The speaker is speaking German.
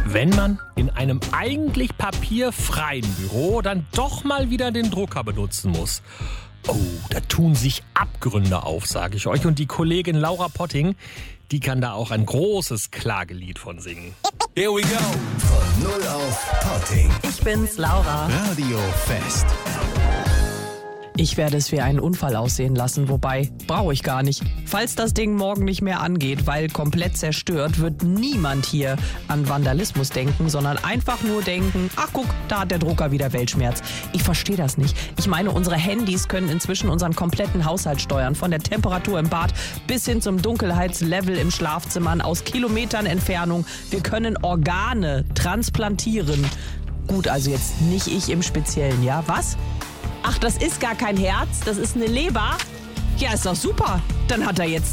wenn man in einem eigentlich papierfreien Büro dann doch mal wieder den Drucker benutzen muss. Oh, da tun sich Abgründe auf, sage ich euch. Und die Kollegin Laura Potting, die kann da auch ein großes Klagelied von singen. Here we go. Von 0 auf Potting. Ich bin's, Laura. Radio Fest. Ich werde es wie einen Unfall aussehen lassen, wobei, brauche ich gar nicht. Falls das Ding morgen nicht mehr angeht, weil komplett zerstört, wird niemand hier an Vandalismus denken, sondern einfach nur denken, ach guck, da hat der Drucker wieder Weltschmerz. Ich verstehe das nicht. Ich meine, unsere Handys können inzwischen unseren kompletten Haushalt steuern, von der Temperatur im Bad bis hin zum Dunkelheitslevel im Schlafzimmer aus Kilometern Entfernung. Wir können Organe transplantieren. Gut, also jetzt nicht ich im Speziellen, ja? Was? Ach, das ist gar kein Herz, das ist eine Leber? Ja, ist doch super. Dann hat er jetzt